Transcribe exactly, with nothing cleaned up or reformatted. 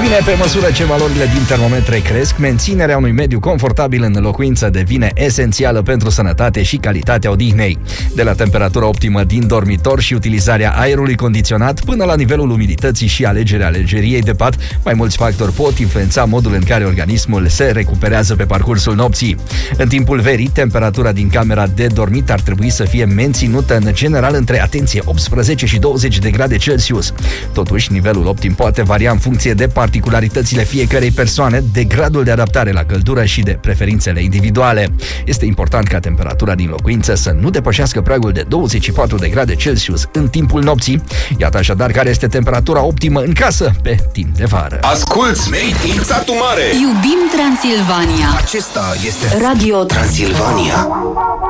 bine, pe măsură ce valorile din termometre cresc, menținerea unui mediu confortabil în locuință devine esențială pentru sănătate și calitatea odihnei. De la temperatura optimă din dormitor și utilizarea aerului condiționat până la nivelul umidității și alegerea legeriei de pat, mai mulți factori pot influența modul în care organismul se recuperează pe parcursul nopții. În timpul verii, temperatura din camera de dormit ar trebui să fie menținută în general între, atenție, optsprezece și douăzeci de grade Celsius. Totuși, nivelul optim poate varia în funcție de particularitățile fiecărei persoane, de gradul de adaptare la căldură și de preferințele individuale. Este important ca temperatura din locuință să nu depășească pragul de douăzeci și patru de grade Celsius în timpul nopții. Iată așadar care este temperatura optimă în casă pe timp de vară. Asculți Made in Satu Mare. Iubim Transilvania. Acesta este Radio Transilvania.